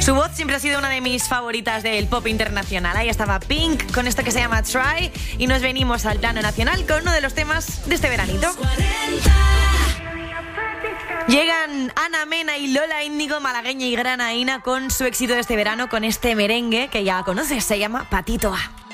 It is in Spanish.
Su voz siempre ha sido una de mis favoritas del pop internacional. Ahí estaba Pink con esto que se llama Try. Y nos venimos al plano nacional con uno de los temas de este veranito. Llegan Ana Mena y Lola Índigo, malagueña y granaína, con su éxito de este verano, con este merengue que ya conoces, se llama Patito A.